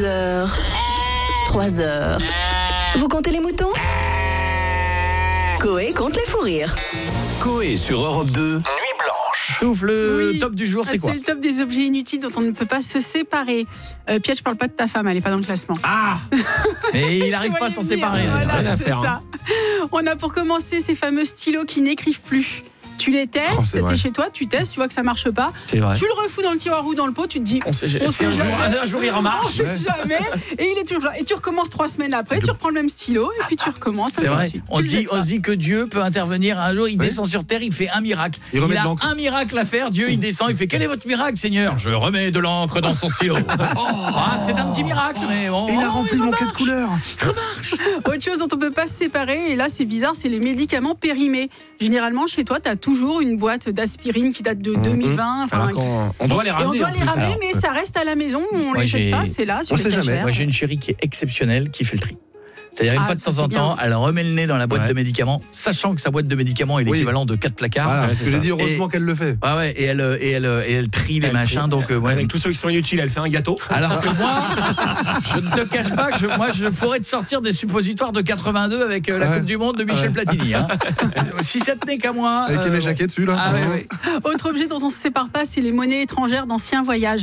2 heures, 3 heures. Vous comptez les moutons ? Coé compte les fous rires. Coé sur Europe 2, Nuit Blanche. Touf, le Oui. top du jour, c'est quoi? C'est le top des objets inutiles dont on ne peut pas se séparer. Pierre, je parle pas de ta femme, elle est pas dans le classement. Ah Et il Je n'arrive te pas à voyais s'en venir, séparer. voilà, Rien à c'est faire. ça. On a pour commencer ces fameux stylos qui n'écrivent plus. Tu les testes, c'est vrai. t'es chez toi, tu testes, tu vois que ça marche pas. C'est vrai. Tu le refous dans le tiroir ou dans le pot, tu te dis On sait sait jamais. un jour il on remarche. sait jamais, et il est toujours là. Et tu recommences 3 semaines après, tu reprends le même stylo, et puis tu recommences. C'est ainsi de vrai. suite. On Tu se le dit, jettes pas. que Dieu peut intervenir un jour. Il descend sur terre, il fait un miracle. Il remet de a l'encre. un miracle à faire. Dieu, il descend, il fait quel est votre miracle, Seigneur? Je remets de l'encre dans son stylo. C'est un petit miracle, mais bon. Il a rempli mon quai de couleurs. Autre chose dont on peut pas se séparer, et là c'est bizarre, c'est les médicaments périmés. Généralement, chez toi, tu as toujours une boîte d'aspirine qui date de 2020. enfin, On doit les et on ramener. doit en les plus. ramener, Alors, mais ça reste à la maison, on Moi, les jette j'ai- pas, c'est là, sur On les sait jamais. étagères. Moi, j'ai une chérie qui est exceptionnelle, qui fait le tri. C'est-à-dire, une Ah, fois de ça, temps en c'est temps, bien. elle remet le nez dans la boîte Ouais. de médicaments, sachant que sa boîte de médicaments est Oui. l'équivalent de 4 placards. Voilà, Ouais, parce c'est que j'ai ça. dit heureusement qu'elle le fait. Ouais, et elle trie les Elle machins. trouve- Donc, ouais. Avec tous ceux qui sont inutiles, elle fait un gâteau. Alors que moi, je ne te cache pas que je pourrais te sortir des suppositoires de 82 avec la Ouais. Coupe du Monde de Michel Platini. Hein. Si ça tenait qu'à moi. Avec Aimé bon. Jacquet dessus, là. Ah oui, oui. Autre objet dont on se sépare pas, c'est les monnaies étrangères d'anciens voyages.